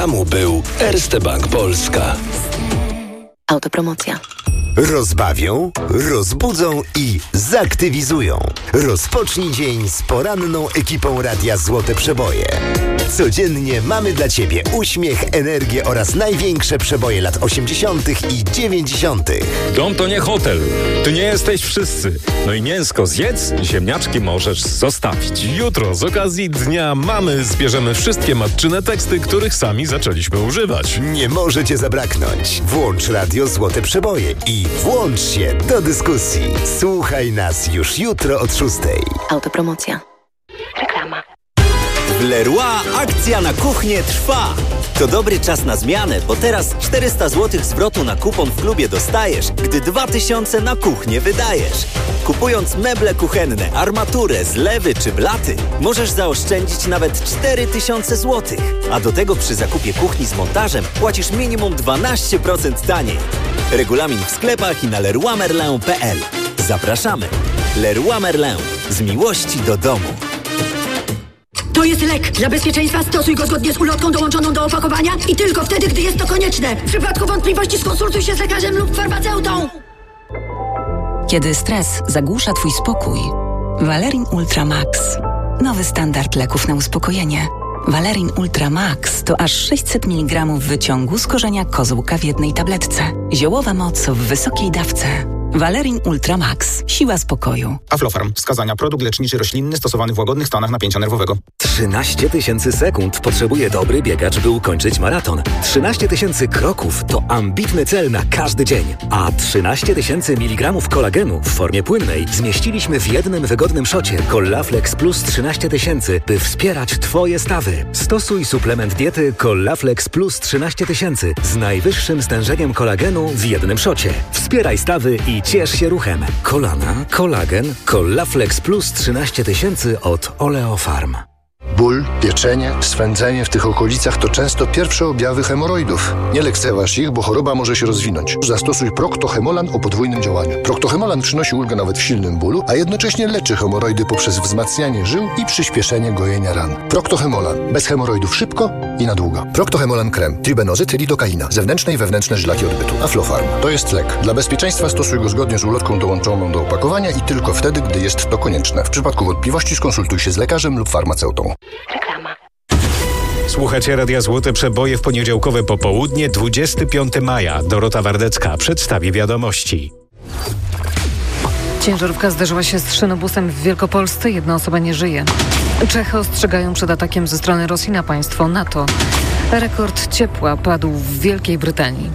Mu był Erste Bank Polska. Autopromocja. Rozbawią, rozbudzą i zaktywizują. Rozpocznij dzień z poranną ekipą Radia Złote Przeboje. Codziennie mamy dla Ciebie uśmiech, energię oraz największe przeboje lat 80. i 90. Dom to nie hotel. Tu nie jesteś wszyscy. No i mięsko zjedz, ziemniaczki możesz zostawić. Jutro z okazji Dnia Mamy zbierzemy wszystkie matczyne teksty, których sami zaczęliśmy używać. Nie może Cię zabraknąć. Włącz Radio Złote Przeboje i włącz się do dyskusji. Słuchaj nas już jutro od 6. Autopromocja. Reklama. W Leroy akcja na kuchnię trwa. To dobry czas na zmianę, bo teraz 400 zł zwrotu na kupon w klubie dostajesz, gdy 2000 na kuchnię wydajesz. Kupując meble kuchenne, armaturę, zlewy czy blaty, możesz zaoszczędzić nawet 4000 zł. A do tego przy zakupie kuchni z montażem płacisz minimum 12% taniej. Regulamin w sklepach i na leroymerlin.pl. Zapraszamy. Leroy Merlin. Z miłości do domu. To jest lek. Dla bezpieczeństwa stosuj go zgodnie z ulotką dołączoną do opakowania i tylko wtedy, gdy jest to konieczne. W przypadku wątpliwości skonsultuj się z lekarzem lub farmaceutą. Kiedy stres zagłusza Twój spokój, Valerin Ultra Max. Nowy standard leków na uspokojenie. Valerin Ultra Max to aż 600 mg wyciągu z korzenia kozłka w jednej tabletce. Ziołowa moc w wysokiej dawce. Valerin Ultra Max. Siła spokoju. Aflofarm. Wskazania. Produkt leczniczy roślinny stosowany w łagodnych stanach napięcia nerwowego. 13 000 sekund potrzebuje dobry biegacz, by ukończyć maraton. 13 000 kroków to ambitny cel na każdy dzień. A 13 000 mg kolagenu w formie płynnej zmieściliśmy w jednym wygodnym szocie Collaflex Plus 13 000, by wspierać Twoje stawy. Stosuj suplement diety Collaflex Plus 13 000 z najwyższym stężeniem kolagenu w jednym szocie. Wspieraj stawy i ciesz się ruchem. Kolana, kolagen, Collaflex Plus 13 000 od Oleofarm. Ból, pieczenie, swędzenie w tych okolicach to często pierwsze objawy hemoroidów. Nie lekceważ ich, bo choroba może się rozwinąć. Zastosuj Procto-Hemolan o podwójnym działaniu. Procto-Hemolan przynosi ulgę nawet w silnym bólu, a jednocześnie leczy hemoroidy poprzez wzmacnianie żył i przyspieszenie gojenia ran. Procto-Hemolan. Bez hemoroidów szybko i na długo. Procto-Hemolan krem. Tribenozyt, lidokaina. Zewnętrzne i wewnętrzne żylaki odbytu. Aflofarm. To jest lek. Dla bezpieczeństwa stosuj go zgodnie z ulotką dołączoną do opakowania i tylko wtedy, gdy jest to konieczne. W przypadku wątpliwości skonsultuj się z lekarzem lub farmaceutą. Reklama. Słuchacie Radia Złote Przeboje w poniedziałkowe popołudnie, 25 maja. Dorota Wardecka przedstawi wiadomości. Ciężarówka zderzyła się z szynobusem w Wielkopolsce. Jedna osoba nie żyje. Czechy ostrzegają przed atakiem ze strony Rosji na państwo NATO. Rekord ciepła padł w Wielkiej Brytanii.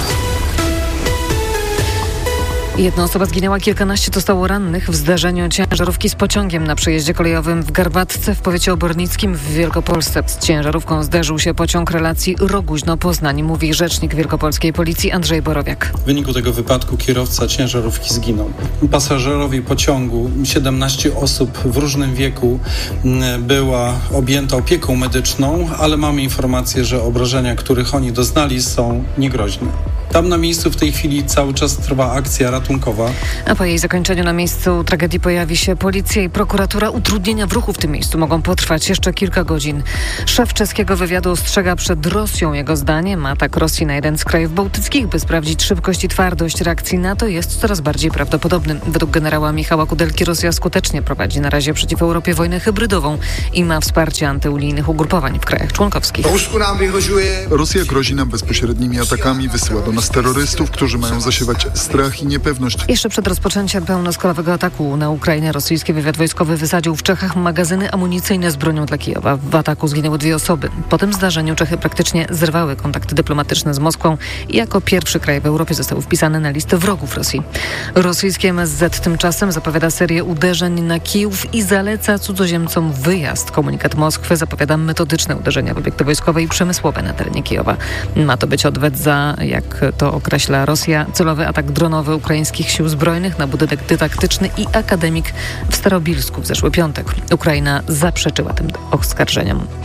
Jedna osoba zginęła, kilkanaście zostało rannych w zdarzeniu ciężarówki z pociągiem na przejeździe kolejowym w Garbatce w powiecie obornickim w Wielkopolsce. Z ciężarówką zderzył się pociąg relacji Roguźno-Poznań, mówi rzecznik wielkopolskiej policji Andrzej Borowiak. W wyniku tego wypadku kierowca ciężarówki zginął. Pasażerowie pociągu, 17 osób w różnym wieku, była objęta opieką medyczną, ale mamy informację, że obrażenia, których oni doznali, są niegroźne. Tam na miejscu w tej chwili cały czas trwa akcja ratunkowa. A po jej zakończeniu na miejscu tragedii pojawi się policja i prokuratura. Utrudnienia w ruchu w tym miejscu mogą potrwać jeszcze kilka godzin. Szef czeskiego wywiadu ostrzega przed Rosją. Jego zdaniem atak Rosji na jeden z krajów bałtyckich, by sprawdzić szybkość i twardość reakcji NATO, jest coraz bardziej prawdopodobny. Według generała Michała Kudelki Rosja skutecznie prowadzi na razie przeciw Europie wojnę hybrydową i ma wsparcie antyunijnych ugrupowań w krajach członkowskich. Rosja grozi nam bezpośrednimi atakami, wysyła do nas terrorystów, którzy mają zasiewać strach i niepewność. Jeszcze przed rozpoczęciem pełnoskalowego ataku na Ukrainę rosyjski wywiad wojskowy wysadził w Czechach magazyny amunicyjne z bronią dla Kijowa. W ataku zginęły 2 osoby. Po tym zdarzeniu Czechy praktycznie zerwały kontakty dyplomatyczne z Moskwą i jako pierwszy kraj w Europie został wpisany na listę wrogów Rosji. Rosyjskie MSZ tymczasem zapowiada serię uderzeń na Kijów i zaleca cudzoziemcom wyjazd. Komunikat Moskwy zapowiada metodyczne uderzenia w obiekty wojskowe i przemysłowe na terenie Kijowa. Ma to być odwet za, jak to określa Rosja, celowy atak dronowy ukraińskich sił zbrojnych na budynek dydaktyczny i akademik w Starobilsku w zeszły piątek. Ukraina zaprzeczyła tym oskarżeniom.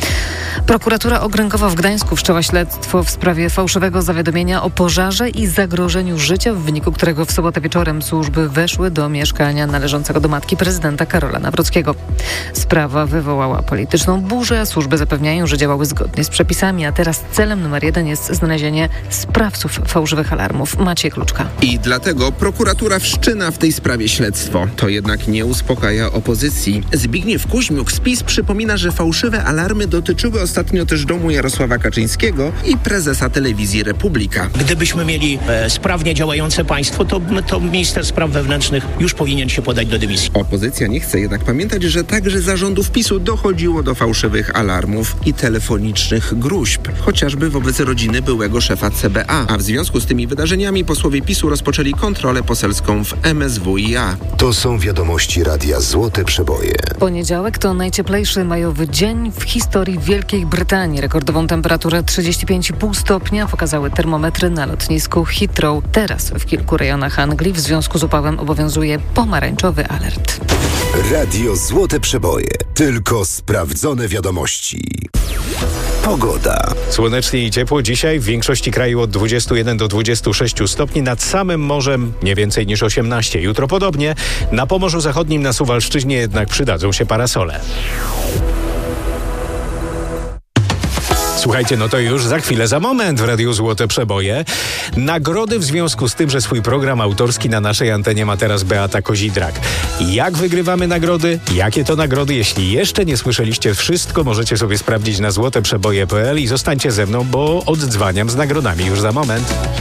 Prokuratura Okręgowa w Gdańsku wszczęła śledztwo w sprawie fałszywego zawiadomienia o pożarze i zagrożeniu życia, w wyniku którego w sobotę wieczorem służby weszły do mieszkania należącego do matki prezydenta Karola Nawrockiego. Sprawa wywołała polityczną burzę. Służby zapewniają, że działały zgodnie z przepisami, a teraz celem numer 1 jest znalezienie sprawców fałszywych alarmów. Maciej Kluczka. I dlatego prokuratura wszczyna w tej sprawie śledztwo. To jednak nie uspokaja opozycji. Zbigniew Kuźmiuk z PiS przypomina, że fałszywe alarmy dotyczyły ostatnio też domu Jarosława Kaczyńskiego i prezesa telewizji Republika. Gdybyśmy mieli sprawnie działające państwo, to minister spraw wewnętrznych już powinien się podać do dymisji. Opozycja nie chce jednak pamiętać, że także za rządów PiS-u dochodziło do fałszywych alarmów i telefonicznych gróźb, chociażby wobec rodziny byłego szefa CBA. A w związku z tymi wydarzeniami posłowie PiS-u rozpoczęli kontrolę poselską w MSWiA. To są wiadomości Radia Złote Przeboje. Poniedziałek to najcieplejszy majowy dzień w historii Wielkiej Brytanii. Rekordową temperaturę 35,5 stopnia pokazały termometry na lotnisku Heathrow. Teraz w kilku rejonach Anglii w związku z upałem obowiązuje pomarańczowy alert. Radio Złote Przeboje. Tylko sprawdzone wiadomości. Pogoda. Słonecznie i ciepło dzisiaj w większości kraju od 21 do 26 stopni, nad samym morzem nie więcej niż 18. Jutro podobnie, na Pomorzu Zachodnim, na Suwalszczyźnie jednak przydadzą się parasole. Słuchajcie, no to już za chwilę, za moment w Radiu Złote Przeboje. Nagrody w związku z tym, że swój program autorski na naszej antenie ma teraz Beata Kozidrak. Jak wygrywamy nagrody? Jakie to nagrody? Jeśli jeszcze nie słyszeliście, wszystko możecie sobie sprawdzić na złoteprzeboje.pl i zostańcie ze mną, bo oddzwaniam z nagrodami już za moment.